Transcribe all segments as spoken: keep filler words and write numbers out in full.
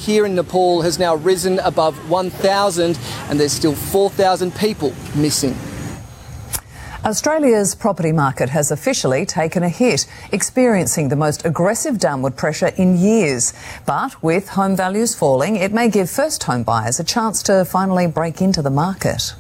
here in Nepal has now risen above one thousand, and there's still four thousand people missing. Australia's property market has officially taken a hit, experiencing the most aggressive downward pressure in years. But with home values falling, it may give first home buyers a chance to finally break into the market.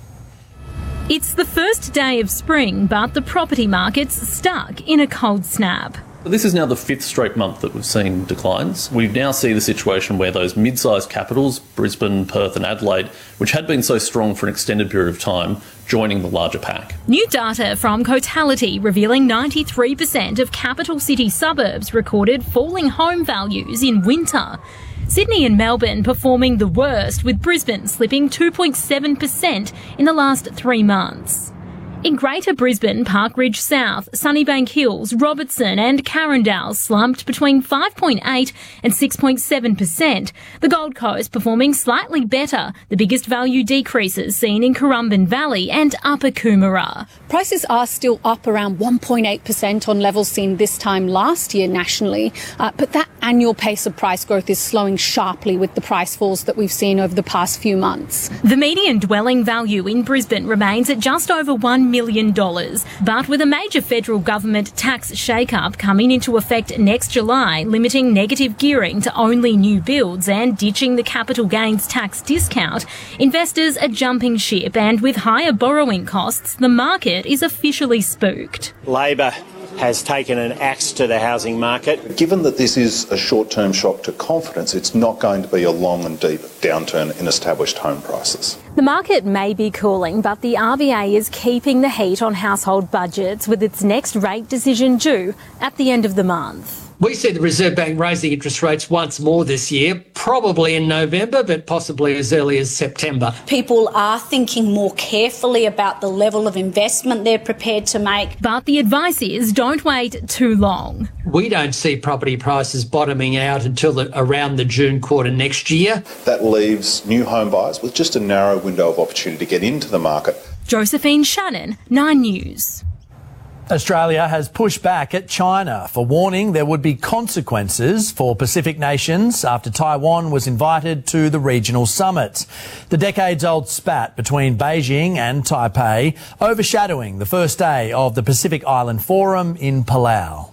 It's the first day of spring, but the property market's stuck in a cold snap. This is now the fifth straight month that we've seen declines. We now see the situation where those mid-sized capitals, Brisbane, Perth and Adelaide, which had been so strong for an extended period of time, joining the larger pack. New data from Cotality revealing ninety-three percent of capital city suburbs recorded falling home values in winter. Sydney and Melbourne performing the worst, with Brisbane slipping two point seven percent in the last three months. In Greater Brisbane, Parkridge South, Sunnybank Hills, Robertson and Carindale slumped between five point eight and six point seven percent. The Gold Coast performing slightly better, the biggest value decreases seen in Currumbin Valley and Upper Coomera. Prices are still up around one point eight percent on levels seen this time last year nationally, uh, but that annual pace of price growth is slowing sharply with the price falls that we've seen over the past few months. The median dwelling value in Brisbane remains at just over one million dollars, but with a major federal government tax shake-up coming into effect next July, limiting negative gearing to only new builds and ditching the capital gains tax discount, investors are jumping ship, and with higher borrowing costs, the market is officially spooked. Labor has taken an axe to the housing market. Given that this is a short-term shock to confidence, it's not going to be a long and deep downturn in established home prices. The market may be cooling, but the R B A is keeping the heat on household budgets, with its next rate decision due at the end of the month. We see the Reserve Bank raising interest rates once more this year, probably in November, but possibly as early as September. People are thinking more carefully about the level of investment they're prepared to make. But the advice is don't wait too long. We don't see property prices bottoming out until the, around the June quarter next year. That leaves new home buyers with just a narrow window of opportunity to get into the market. Josephine Shannon, Nine News. Australia has pushed back at China for warning there would be consequences for Pacific nations after Taiwan was invited to the regional summit. The decades-old spat between Beijing and Taipei overshadowing the first day of the Pacific Island Forum in Palau.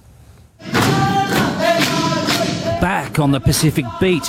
Back on the Pacific beat,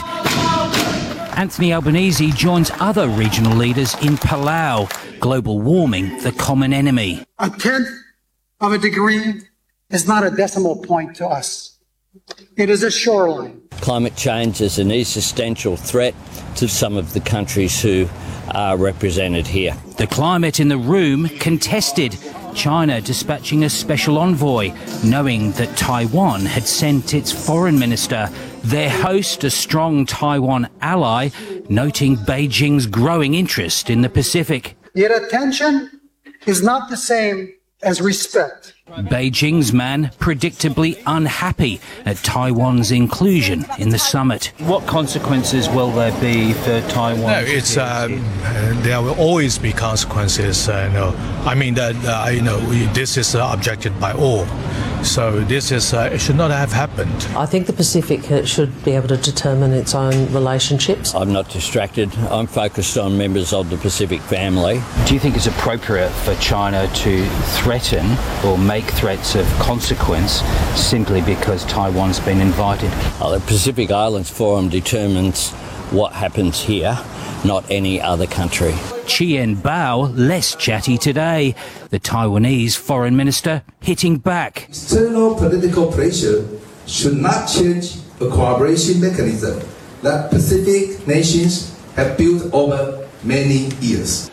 Anthony Albanese joins other regional leaders in Palau. Global warming, the common enemy. A tenth of a degree is not a decimal point to us. It is a shoreline. Climate change is an existential threat to some of the countries who are represented here. The climate in the room contested. China dispatching a special envoy, knowing that Taiwan had sent its foreign minister. Their host, a strong Taiwan ally, noting Beijing's growing interest in the Pacific. Yet attention is not the same as respect. Beijing's man predictably unhappy at Taiwan's inclusion in the summit. What consequences will there be for Taiwan? No, it's uh, there will always be consequences. Uh, no, I mean that uh, you know we, this is uh, objected by all. So this is uh, it should not have happened. I think the Pacific should be able to determine its own relationships. I'm not distracted. I'm focused on members of the Pacific family. Do you think it's appropriate for China to threaten or make threats of consequence simply because Taiwan's been invited? Oh, the Pacific Islands Forum determines what happens here, not any other country. Chien Bao less chatty today. The Taiwanese foreign minister hitting back. External political pressure should not change the cooperation mechanism that Pacific nations have built over many years.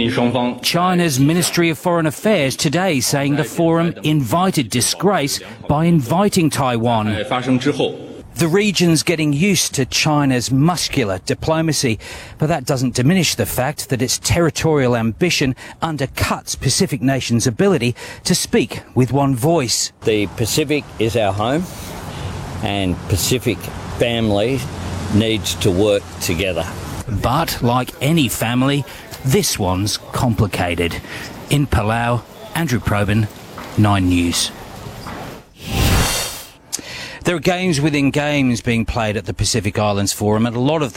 China's Ministry of Foreign Affairs today saying the forum invited disgrace by inviting Taiwan. The region's getting used to China's muscular diplomacy, but that doesn't diminish the fact that its territorial ambition undercuts Pacific nations' ability to speak with one voice. The Pacific is our home, and Pacific family needs to work together. But like any family, this one's complicated. In Palau, Andrew Probyn, Nine News. There are games within games being played at the Pacific Islands Forum, and a lot of